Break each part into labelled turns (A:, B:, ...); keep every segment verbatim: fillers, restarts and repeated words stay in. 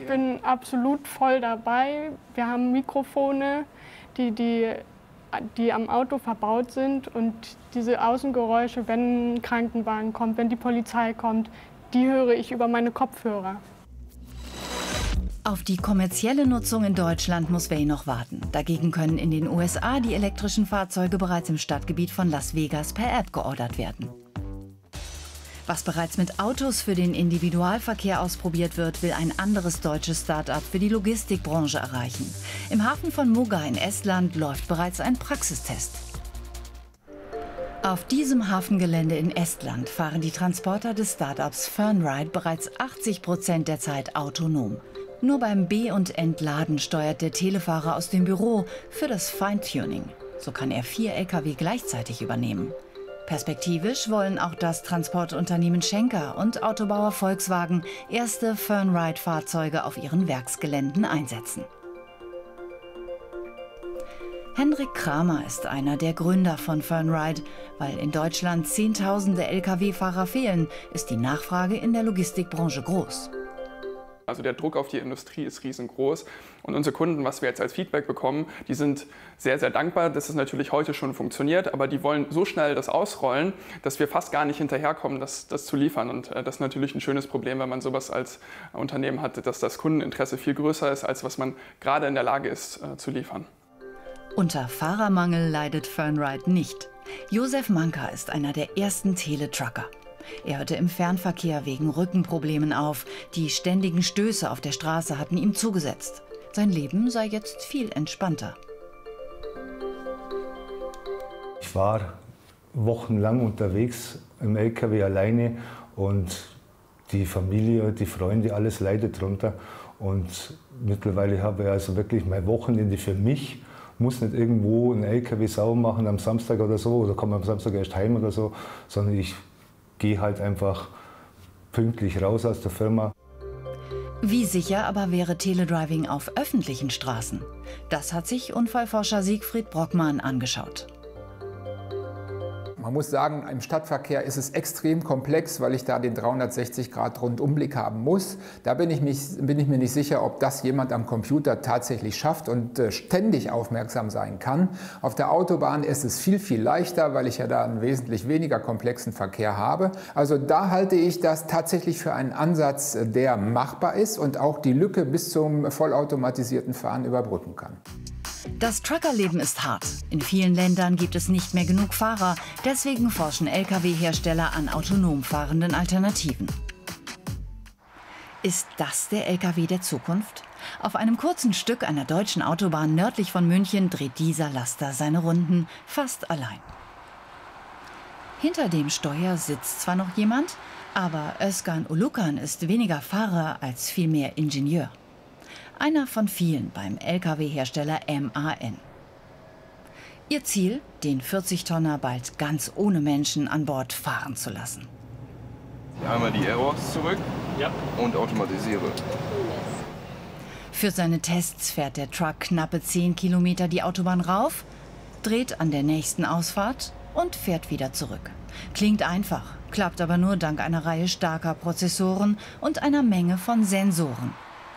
A: Ich bin absolut voll dabei. Wir haben Mikrofone, die, die, die am Auto verbaut sind. Und diese Außengeräusche, wenn ein Krankenwagen kommt, wenn die Polizei kommt, die höre ich über meine Kopfhörer.
B: Auf die kommerzielle Nutzung in Deutschland muss Way noch warten. Dagegen können in den U S A die elektrischen Fahrzeuge bereits im Stadtgebiet von Las Vegas per App geordert werden. Was bereits mit Autos für den Individualverkehr ausprobiert wird, will ein anderes deutsches Start-up für die Logistikbranche erreichen. Im Hafen von Muuga in Estland läuft bereits ein Praxistest. Auf diesem Hafengelände in Estland fahren die Transporter des Start-ups Fernride bereits achtzig Prozent der Zeit autonom. Nur beim Be- und Entladen steuert der Telefahrer aus dem Büro für das Feintuning. So kann er vier L K W gleichzeitig übernehmen. Perspektivisch wollen auch das Transportunternehmen Schenker und Autobauer Volkswagen erste Fernride-Fahrzeuge auf ihren Werksgeländen einsetzen. Hendrik Kramer ist einer der Gründer von Fernride. Weil in Deutschland Zehntausende L K W-Fahrer fehlen, ist die Nachfrage in der Logistikbranche groß.
C: Also der Druck auf die Industrie ist riesengroß und unsere Kunden, was wir jetzt als Feedback bekommen, die sind sehr, sehr dankbar, dass es natürlich heute schon funktioniert, aber die wollen so schnell das ausrollen, dass wir fast gar nicht hinterherkommen, das, das zu liefern. Und äh, das ist natürlich ein schönes Problem, wenn man sowas als Unternehmen hat, dass das Kundeninteresse viel größer ist, als was man gerade in der Lage ist äh, zu liefern.
B: Unter Fahrermangel leidet Fernride nicht. Josef Manka ist einer der ersten Teletrucker. Er hörte im Fernverkehr wegen Rückenproblemen auf. Die ständigen Stöße auf der Straße hatten ihm zugesetzt. Sein Leben sei jetzt viel entspannter.
D: Ich war wochenlang unterwegs im L K W alleine und die Familie, die Freunde, alles leidet drunter. Und mittlerweile habe ich also wirklich mein Wochenende für mich. Muss nicht irgendwo einen L K W sauber machen am Samstag oder so, oder komme am Samstag erst heim oder so, sondern ich gehe halt einfach pünktlich raus aus der Firma.
B: Wie sicher aber wäre Teledriving auf öffentlichen Straßen? Das hat sich Unfallforscher Siegfried Brockmann angeschaut.
E: Man muss sagen, im Stadtverkehr ist es extrem komplex, weil ich da den dreihundertsechzig Grad Rundumblick haben muss. Da bin ich, mich, bin ich mir nicht sicher, ob das jemand am Computer tatsächlich schafft und äh, ständig aufmerksam sein kann. Auf der Autobahn ist es viel, viel leichter, weil ich ja da einen wesentlich weniger komplexen Verkehr habe. Also da halte ich das tatsächlich für einen Ansatz, der machbar ist und auch die Lücke bis zum vollautomatisierten Fahren überbrücken kann.
B: Das Truckerleben ist hart. In vielen Ländern gibt es nicht mehr genug Fahrer. Deswegen forschen L K W-Hersteller an autonom fahrenden Alternativen. Ist das der L K W der Zukunft? Auf einem kurzen Stück einer deutschen Autobahn nördlich von München dreht dieser Laster seine Runden fast allein. Hinter dem Steuer sitzt zwar noch jemand, aber Özkan Ulukan ist weniger Fahrer als vielmehr Ingenieur. Einer von vielen beim L K W-Hersteller M A N. Ihr Ziel, den vierzig Tonner bald ganz ohne Menschen an Bord fahren zu lassen.
F: Einmal die Airbox zurück ja. und automatisiere.
B: Für seine Tests fährt der Truck knappe zehn Kilometer die Autobahn rauf, dreht an der nächsten Ausfahrt und fährt wieder zurück. Klingt einfach, klappt aber nur dank einer Reihe starker Prozessoren und einer Menge von Sensoren.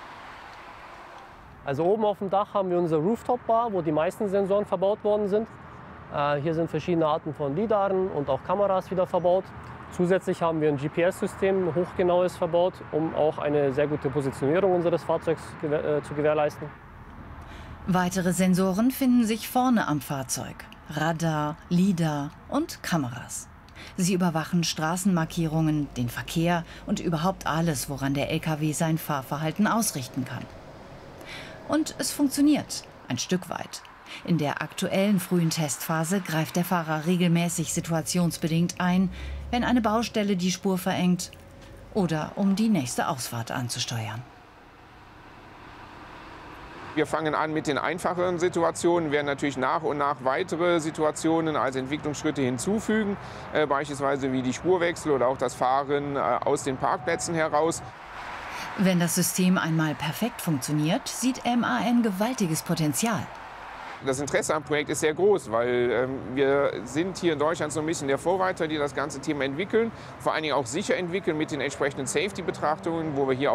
G: Also oben auf dem Dach haben wir unsere Rooftop-Bar, wo die meisten Sensoren verbaut worden sind. Äh, hier sind verschiedene Arten von Lidaren und auch Kameras wieder verbaut. Zusätzlich haben wir ein G P S-System, hochgenaues, verbaut, um auch eine sehr gute Positionierung unseres Fahrzeugs gewähr äh, zu gewährleisten.
B: Weitere Sensoren finden sich vorne am Fahrzeug. Radar, Lidar und Kameras. Sie überwachen Straßenmarkierungen, den Verkehr und überhaupt alles, woran der L K W sein Fahrverhalten ausrichten kann. Und es funktioniert, ein Stück weit. In der aktuellen frühen Testphase greift der Fahrer regelmäßig situationsbedingt ein, wenn eine Baustelle die Spur verengt oder um die nächste Ausfahrt anzusteuern.
H: Wir fangen an mit den einfacheren Situationen, werden natürlich nach und nach weitere Situationen als Entwicklungsschritte hinzufügen, äh, beispielsweise wie die Spurwechsel oder auch das Fahren äh, aus den Parkplätzen heraus.
B: Wenn das System einmal perfekt funktioniert, sieht M A N gewaltiges Potenzial.
H: Das Interesse am Projekt ist sehr groß, weil ähm, wir sind hier in Deutschland so ein bisschen der Vorreiter, die das ganze Thema entwickeln, vor allen Dingen auch sicher entwickeln mit den entsprechenden Safety-Betrachtungen, wo wir hier